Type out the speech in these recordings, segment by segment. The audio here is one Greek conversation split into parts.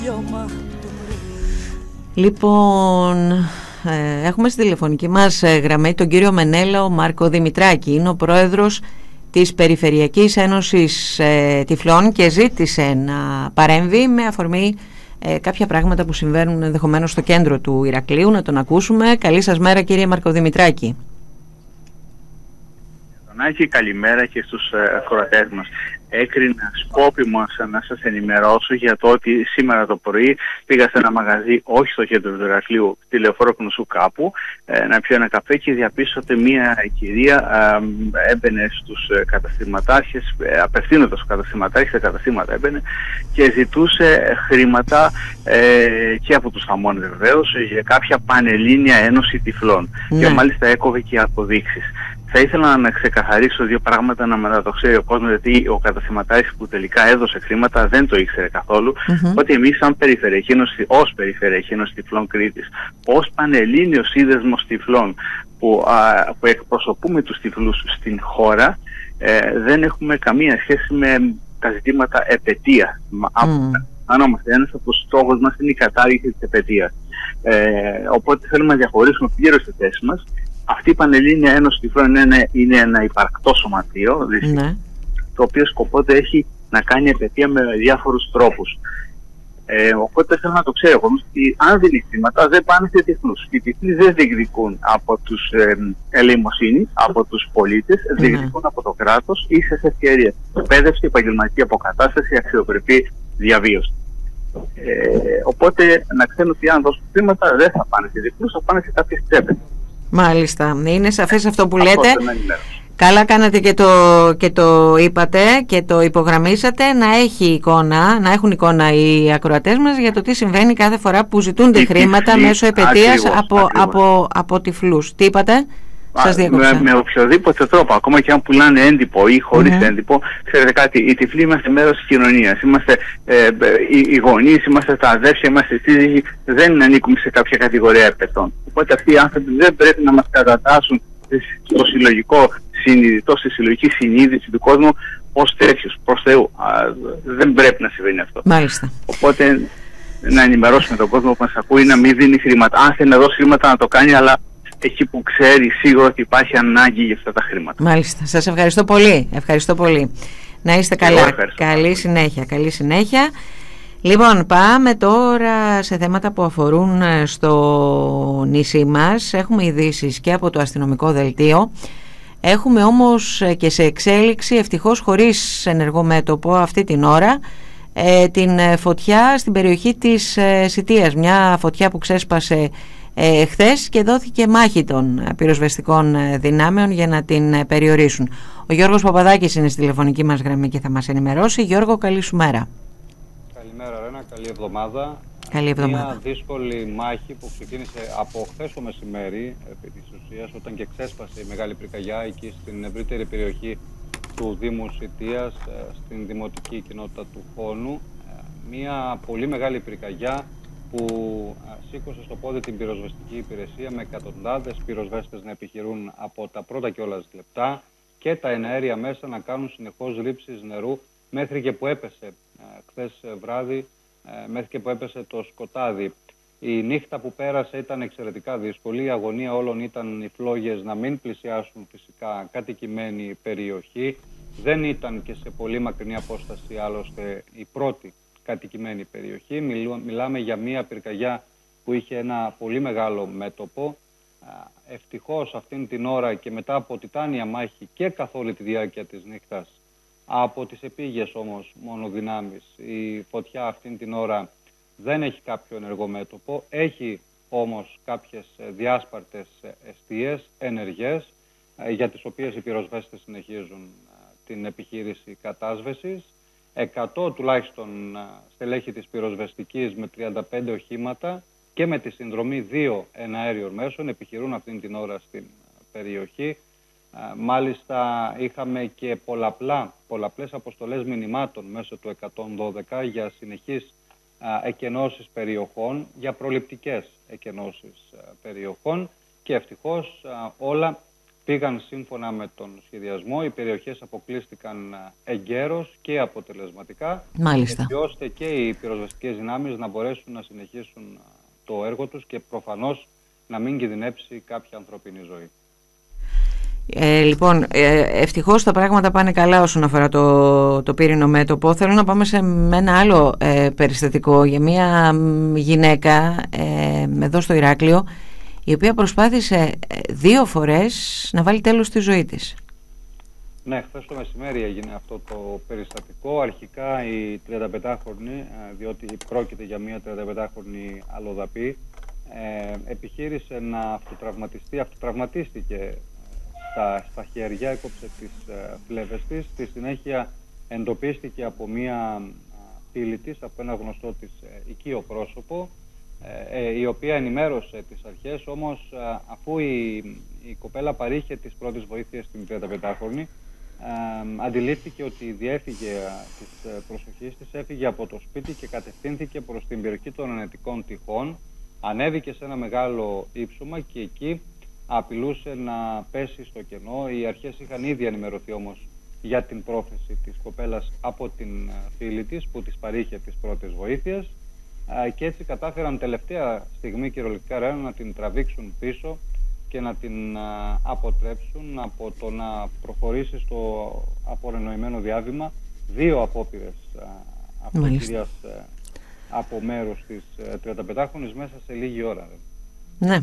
Λοιπόν, έχουμε στη τηλεφωνική μας γραμμή τον κύριο Μενέλαο Μάρκο Δημητράκη. Είναι ο πρόεδρος της Περιφερειακής Ένωσης Τυφλών και ζήτησε να παρέμβει με αφορμή κάποια πράγματα που συμβαίνουν ενδεχομένως στο κέντρο του Ηρακλείου. Να τον ακούσουμε. Καλή σας μέρα, κύριε Μάρκο Δημητράκη. Καλημέρα και στους ακροατές μας. Έκρινα σκόπιμο να σας ενημερώσω για το ότι σήμερα το πρωί πήγα σε ένα μαγαζί, όχι στο κέντρο του Ηρακλείου, στη Λεωφόρο Κνουσού κάπου, να πιω ένα καφέ και διαπίστωσα ότι μία κυρία έμπαινε στους καταστηματάρχες, απευθύνοντας στους καταστηματάρχες, σε καταστήματα έμπαινε και ζητούσε χρήματα και από τους θαμώνες βεβαίως για κάποια πανελλήνια ένωση τυφλών. Και μάλιστα έκοβε και αποδείξεις. Θα ήθελα να ξεκαθαρίσω δύο πράγματα, να το ξέρει ο κόσμος, γιατί ο καταστηματάρχης που τελικά έδωσε χρήματα δεν το ήξερε καθόλου. Ότι εμείς, σαν Περιφερειακή Ένωση, ως Περιφερειακή Ένωση Τυφλών Κρήτης, ως Πανελλήνιος Σύνδεσμος Τυφλών που εκπροσωπούμε τους τυφλούς στην χώρα, δεν έχουμε καμία σχέση με τα ζητήματα επετείας. Ένας από τους στόχους μας είναι η κατάργηση της επετείας. Οπότε θέλουμε να διαχωρίσουμε πλήρως τη θέση μας. Αυτή η Πανελλήνια Ένωση Τυφλών είναι ένα υπαρκτό σωματείο, το οποίο σκοπό έχει να κάνει επετεία με διάφορους τρόπους. Οπότε θέλω να το ξέρω ότι αν δίνει χρήματα δεν πάνε σε τυφλούς. Οι τυφλοί δεν διεκδικούν από τους ελεημοσύνη, από τους πολίτες, διεκδικούν από το κράτος ίσες ευκαιρίες. Εκπαίδευση, επαγγελματική αποκατάσταση, αξιοπρεπή διαβίωση. Οπότε να ξέρουν ότι αν δώσουν χρήματα δεν θα πάνε σε τυφλούς, θα πάνε σε κάποιες τσέπες. Μάλιστα, είναι σαφές αυτό που λέτε. Καλά κάνατε και το είπατε και το υπογραμμίσατε, να έχουν εικόνα οι ακροατές μας για το τι συμβαίνει κάθε φορά που ζητούνται χρήματα μέσω επετείας από τυφλούς. Τι είπατε? Με οποιοδήποτε τρόπο, ακόμα και αν πουλάνε έντυπο ή χωρίς έντυπο, ξέρετε κάτι, οι τυφλοί είμαστε μέρος της κοινωνίας. Είμαστε οι γονείς, είμαστε τα αδέρφια, είμαστε σύζυγοι, δεν ανήκουμε σε κάποια κατηγορία επετών. Οπότε αυτοί οι άνθρωποι δεν πρέπει να μας κατατάσσουν στο συλλογικό συνειδητό, στη συλλογική συνείδηση του κόσμου ως τέτοιους, προς Θεού. Δεν πρέπει να συμβαίνει αυτό. Μάλιστα. Οπότε να ενημερώσουμε τον κόσμο που μας ακούει να μην δίνει χρήματα. Αν θέλει να δώσει χρήματα να το κάνει, αλλά εκεί που ξέρει σίγουρα ότι υπάρχει ανάγκη για αυτά τα χρήματα. Μάλιστα. Σας ευχαριστώ πολύ. Ευχαριστώ πολύ. Να είστε καλά. Καλή συνέχεια. Καλή συνέχεια. Λοιπόν, πάμε τώρα σε θέματα που αφορούν στο νησί μας. Έχουμε ειδήσεις και από το αστυνομικό δελτίο. Έχουμε όμως και σε εξέλιξη, ευτυχώς χωρίς ενεργό μέτωπο αυτή την ώρα, την φωτιά στην περιοχή της Σιτίας. Μια φωτιά που ξέσπασε χθες και δόθηκε μάχη των πυροσβεστικών δυνάμεων για να την περιορίσουν. Ο Γιώργος Παπαδάκης είναι στη τηλεφωνική μας γραμμή και θα μας ενημερώσει. Γιώργο, καλή σου μέρα. Καλημέρα Ρένα, καλή εβδομάδα. Καλή εβδομάδα. Μια δύσκολη μάχη που ξεκίνησε από χθες το μεσημέρι, επί της ουσίας, όταν και ξέσπασε η μεγάλη πυρκαγιά εκεί στην ευρύτερη περιοχή του Δήμου Σιτίας, στην δημοτική κοινότητα του Φόνου. Μια πολύ μεγάλη πυρκαγιά που σήκωσε στο πόδι την πυροσβεστική υπηρεσία, με εκατοντάδες πυροσβέστες να επιχειρούν από τα πρώτα κιόλας λεπτά και τα εναέρια μέσα να κάνουν συνεχώς ρήψεις νερού, μέχρι και που έπεσε χθες βράδυ, μέχρι και που έπεσε το σκοτάδι. Η νύχτα που πέρασε ήταν εξαιρετικά δύσκολη. Η αγωνία όλων ήταν οι φλόγες να μην πλησιάσουν φυσικά κατοικημένη περιοχή. Δεν ήταν και σε πολύ μακρινή απόσταση άλλωστε η πρώτη κατοικημένη περιοχή. Μιλάμε για μια πυρκαγιά που είχε ένα πολύ μεγάλο μέτωπο. Ευτυχώς αυτήν την ώρα και μετά από τιτάνια μάχη και καθ' όλη τη διάρκεια της νύχτας, από τις επίγειες όμως μόνο δυνάμεις, η φωτιά αυτήν την ώρα δεν έχει κάποιο ενεργό μέτωπο. Έχει όμως κάποιες διάσπαρτες εστίες, ενεργές, για τις οποίες οι πυροσβέστες συνεχίζουν την επιχείρηση κατάσβεσης. 100 τουλάχιστον στελέχη της πυροσβεστικής με 35 οχήματα και με τη συνδρομή 2 εναέριων μέσων επιχειρούν αυτήν την ώρα στην περιοχή. Μάλιστα είχαμε και πολλαπλές αποστολές μηνυμάτων μέσω του 112 για συνεχείς εκενώσεις περιοχών, για προληπτικές εκενώσεις περιοχών, και ευτυχώς όλα πήγαν σύμφωνα με τον σχεδιασμό, οι περιοχές αποκλείστηκαν εγκαίρως και αποτελεσματικά, Μάλιστα. έτσι ώστε και οι πυροσβεστικές δυνάμεις να μπορέσουν να συνεχίσουν το έργο τους και προφανώς να μην κινδυνεύσει κάποια ανθρωπινή ζωή. Λοιπόν, ευτυχώς τα πράγματα πάνε καλά όσον αφορά το πύρινο μέτωπο. Θέλω να πάμε σε ένα άλλο περιστατικό για μια γυναίκα εδώ στο Ηράκλειο, η οποία προσπάθησε 2 φορές να βάλει τέλος στη ζωή της. Ναι, χθες το μεσημέρι έγινε αυτό το περιστατικό. Αρχικά η 35χρονη, διότι πρόκειται για μια 35χρονη αλλοδαπή, επιχείρησε να αυτοτραυματιστεί, αυτοτραυματίστηκε στα χέρια, έκοψε τις φλέβες της. Στη συνέχεια εντοπίστηκε από μία φίλη της, από ένα γνωστό της οικείο πρόσωπο, η οποία ενημέρωσε τις αρχές, όμως αφού η κοπέλα παρήχε τις πρώτες βοήθειες στην 35χρονη, αντιλήφθηκε ότι διέφυγε της προσοχής της, έφυγε από το σπίτι και κατευθύνθηκε προς την περιοχή των Ενετικών Τυχών, ανέβηκε σε ένα μεγάλο ύψωμα και εκεί απειλούσε να πέσει στο κενό. Οι αρχές είχαν ήδη ενημερωθεί όμως για την πρόθεση της κοπέλας από την φίλη της που της παρήχε τις πρώτες βοήθειες, και έτσι κατάφεραν τελευταία στιγμή κυριολεκτικά να την τραβήξουν πίσω και να την αποτρέψουν από το να προχωρήσει στο απορενοημένο διάβημα. 2 απόπειρες αυτοκυρίας από μέρους της 35χρονης μέσα σε λίγη ώρα. Ναι,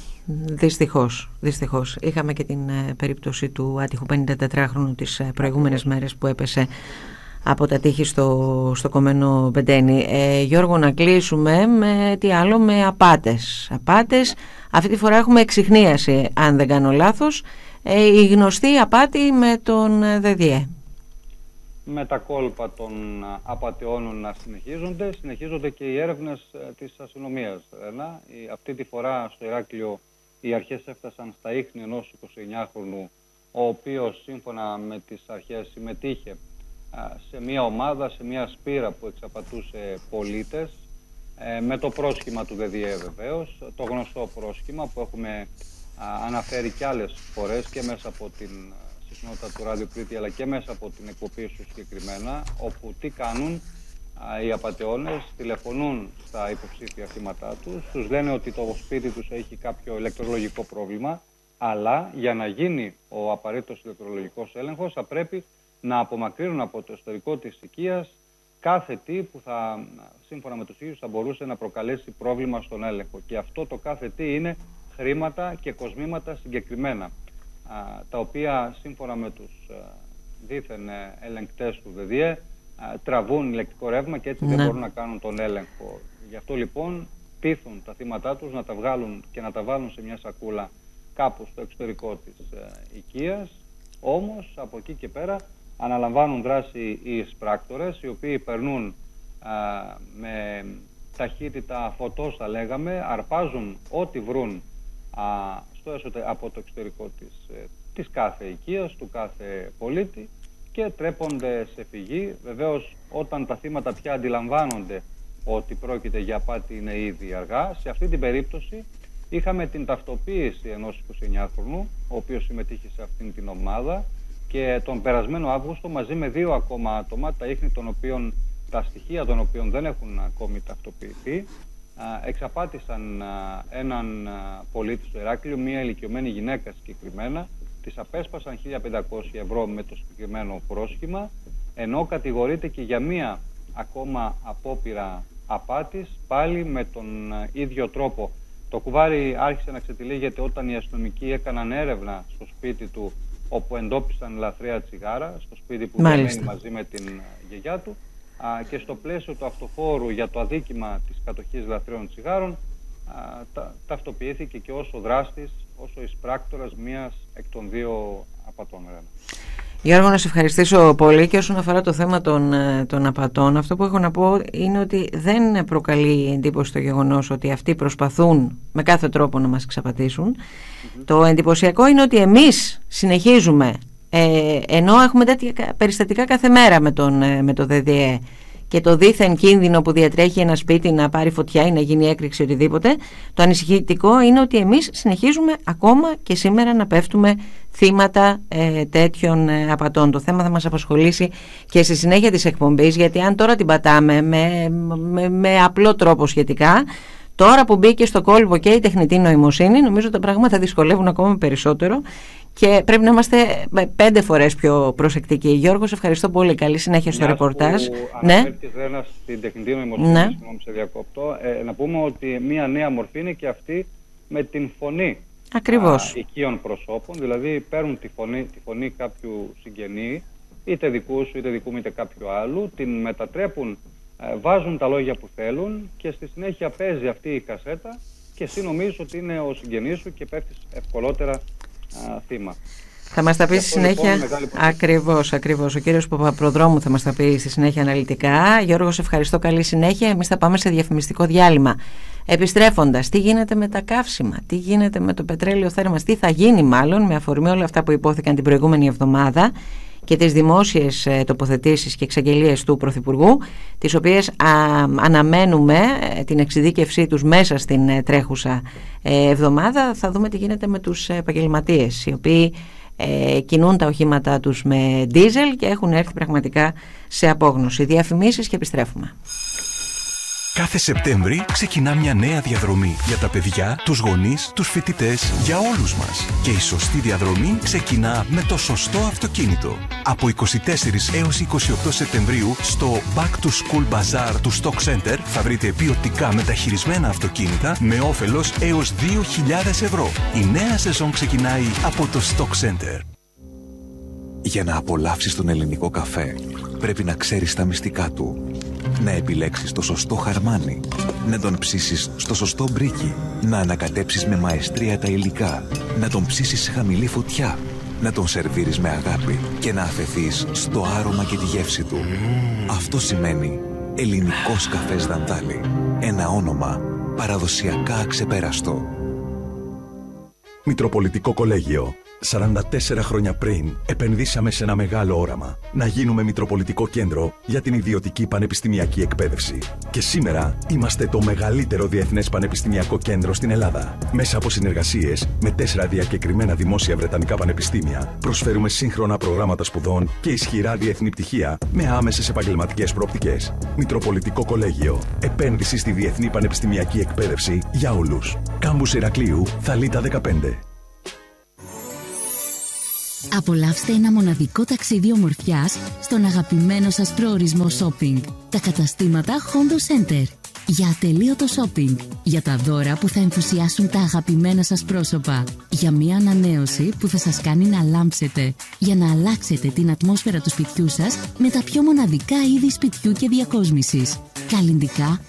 δυστυχώς. Είχαμε και την περίπτωση του άτυχου 54χρονου τις προηγούμενες μέρες που έπεσε από τα τείχη στο κομμένο Μπεντένι. Γιώργο, να κλείσουμε με τι άλλο, με απάτες. Αυτή τη φορά έχουμε εξιχνίαση, αν δεν κάνω λάθος, η γνωστή απάτη με τον ΔΔΕ. Με τα κόλπα των απατεώνων να συνεχίζονται και οι έρευνες της αστυνομίας. Αυτή τη φορά στο Ηράκλειο οι αρχές έφτασαν στα ίχνη ενός 29χρονου, ο οποίος σύμφωνα με τις αρχές συμμετείχε σε μια ομάδα, σε μια σπήρα που εξαπατούσε πολίτες, με το πρόσχημα του ΔΔΕ βεβαίως, το γνωστό πρόσχημα που έχουμε αναφέρει και άλλες φορές και μέσα από την συχνότητα του Ράδιο Κρήτη αλλά και μέσα από την εκπομπή σου συγκεκριμένα, όπου τι κάνουν οι απατεώνες? Τηλεφωνούν στα υποψήφια θύματά τους, τους λένε ότι το σπίτι τους έχει κάποιο ηλεκτρολογικό πρόβλημα, αλλά για να γίνει ο απαραίτητος ηλεκτρολογικός έλεγχος θα πρέπει να απομακρύνουν από το εσωτερικό της οικίας κάθε τι που θα, σύμφωνα με τους ίδιους, θα μπορούσε να προκαλέσει πρόβλημα στον έλεγχο. Και αυτό το κάθε τι είναι χρήματα και κοσμήματα συγκεκριμένα, τα οποία σύμφωνα με τους δήθεν ελεγκτές του ΔΔΕ τραβούν ηλεκτρικό ρεύμα και έτσι δεν μπορούν να κάνουν τον έλεγχο. Γι' αυτό λοιπόν πείθουν τα θύματά τους να τα βγάλουν και να τα βάλουν σε μια σακούλα κάπου στο εξωτερικό της οικίας. Όμως από εκεί και πέρα αναλαμβάνουν δράση οι εισπράκτορες, οι οποίοι περνούν με ταχύτητα φωτός, θα λέγαμε, αρπάζουν ό,τι βρουν από το εξωτερικό της κάθε οικίας, του κάθε πολίτη, και τρέπονται σε φυγή. Βεβαίως όταν τα θύματα πια αντιλαμβάνονται ότι πρόκειται για απάτη είναι ήδη αργά. Σε αυτή την περίπτωση είχαμε την ταυτοποίηση ενός 29χρονου, ο οποίος συμμετείχε σε αυτήν την ομάδα, και τον περασμένο Αύγουστο μαζί με 2 ακόμα άτομα, τα ίχνη των οποίων, τα στοιχεία των οποίων δεν έχουν ακόμη ταυτοποιηθεί, εξαπάτησαν έναν πολίτη στο Ηράκλειο, μια ηλικιωμένη γυναίκα συγκεκριμένα, της απέσπασαν 1.500 ευρώ με το συγκεκριμένο πρόσχημα, ενώ κατηγορείται και για μία ακόμα απόπειρα απάτης, πάλι με τον ίδιο τρόπο. Το κουβάρι άρχισε να ξετυλίγεται όταν οι αστυνομικοί έκαναν έρευνα στο σπίτι του, όπου εντόπισαν λαθρέα τσιγάρα, στο σπίτι που μένει μαζί με την γιαγιά του, και στο πλαίσιο του αυτοφόρου για το αδίκημα της κατοχής λαθρέων τσιγάρων ταυτοποιήθηκε και ως ο δράστης, ως ο εισπράκτορας μίας εκ των 2 απατών. Γιώργο, να σε ευχαριστήσω πολύ. Και όσον αφορά το θέμα των απατών, αυτό που έχω να πω είναι ότι δεν προκαλεί εντύπωση το γεγονός ότι αυτοί προσπαθούν με κάθε τρόπο να μας εξαπατήσουν. Το εντυπωσιακό είναι ότι εμείς συνεχίζουμε, ενώ έχουμε τέτοια περιστατικά κάθε μέρα με το ΔΔΕ, και το δίθεν κίνδυνο που διατρέχει ένα σπίτι να πάρει φωτιά ή να γίνει έκρηξη οτιδήποτε, το ανησυχητικό είναι ότι εμείς συνεχίζουμε ακόμα και σήμερα να πέφτουμε θύματα τέτοιων απατών. Το θέμα θα μας απασχολήσει και στη συνέχεια της εκπομπής, γιατί αν τώρα την πατάμε με απλό τρόπο σχετικά, τώρα που μπήκε στο κόλπο και η τεχνητή νοημοσύνη, νομίζω τα πράγματα δυσκολεύουν ακόμα περισσότερο και πρέπει να είμαστε 5 φορές πιο προσεκτικοί. Γιώργο, σε ευχαριστώ πολύ. Καλή συνέχεια στο ρεπορτάζ. Αναφέρθηκες στην τεχνητή νοημοσύνη, συγγνώμη σε διακόπτω, να πούμε ότι μια νέα μορφή είναι και αυτή με την φωνή. Ακριβώς. Οικείων προσώπων, δηλαδή παίρνουν τη φωνή κάποιου συγγενή, είτε δικού σου, είτε δικού μου, είτε κάποιου άλλου, την μετατρέπουν, βάζουν τα λόγια που θέλουν και στη συνέχεια παίζει αυτή η κασέτα και εσύ νομίζεις ότι είναι ο συγγενής σου και πέφτεις ευκολότερα θύμα. Θα μας τα πει στη συνέχεια. Ακριβώς. Ο κύριος Παπαπροδρόμου θα μας τα πει στη συνέχεια αναλυτικά. Γιώργο, σε ευχαριστώ. Καλή συνέχεια. Εμείς θα πάμε σε διαφημιστικό διάλειμμα. Επιστρέφοντας, τι γίνεται με τα καύσιμα, τι γίνεται με το πετρέλαιο θέρμανσης, τι θα γίνει μάλλον με αφορμή όλα αυτά που υπόθηκαν την προηγούμενη εβδομάδα και τις δημόσιες τοποθετήσεις και εξαγγελίες του Πρωθυπουργού, τις οποίες αναμένουμε την εξειδίκευσή τους μέσα στην τρέχουσα εβδομάδα. Θα δούμε τι γίνεται με τους επαγγελματίες, οι οποίοι κινούν τα οχήματά τους με ντίζελ και έχουν έρθει πραγματικά σε απόγνωση. Διαφημίσεις και επιστρέφουμε. Κάθε Σεπτέμβρη ξεκινά μια νέα διαδρομή για τα παιδιά, τους γονείς, τους φοιτητές, για όλους μας. Και η σωστή διαδρομή ξεκινά με το σωστό αυτοκίνητο. Από 24 έως 28 Σεπτεμβρίου στο Back to School Bazaar του Stock Center θα βρείτε ποιοτικά μεταχειρισμένα αυτοκίνητα με όφελος έως 2.000 ευρώ. Η νέα σεζόν ξεκινάει από το Stock Center. Για να απολαύσεις τον ελληνικό καφέ, πρέπει να ξέρεις τα μυστικά του. Να επιλέξεις το σωστό χαρμάνι, να τον ψήσεις στο σωστό μπρίκι, να ανακατέψεις με μαεστρία τα υλικά, να τον ψήσεις σε χαμηλή φωτιά, να τον σερβίρεις με αγάπη και να αφεθείς στο άρωμα και τη γεύση του. Αυτό σημαίνει ελληνικός καφές Δαντάλη. Ένα όνομα παραδοσιακά αξεπέραστο. Μητροπολιτικό Κολέγιο. 44 χρόνια πριν επενδύσαμε σε ένα μεγάλο όραμα. Να γίνουμε Μητροπολιτικό Κέντρο για την ιδιωτική πανεπιστημιακή εκπαίδευση. Και σήμερα είμαστε το μεγαλύτερο διεθνές πανεπιστημιακό κέντρο στην Ελλάδα. Μέσα από συνεργασίες με 4 διακεκριμένα δημόσια βρετανικά πανεπιστήμια, προσφέρουμε σύγχρονα προγράμματα σπουδών και ισχυρά διεθνή πτυχία με άμεσες επαγγελματικές προοπτικές. Μητροπολιτικό Κολέγιο. Επένδυση στη διεθνή πανεπιστημιακή εκπαίδευση για όλους. Κάμπους Ηρακλείου, Θαλίτα 15. Απολαύστε ένα μοναδικό ταξίδι ομορφιάς στον αγαπημένο σας προορισμό shopping. Τα καταστήματα Hondo Center. Για ατελείωτο shopping. Για τα δώρα που θα ενθουσιάσουν τα αγαπημένα σας πρόσωπα. Για μια ανανέωση που θα σας κάνει να λάμψετε. Για να αλλάξετε την ατμόσφαιρα του σπιτιού σας με τα πιο μοναδικά είδη σπιτιού και διακόσμησης. Καλλυντικά,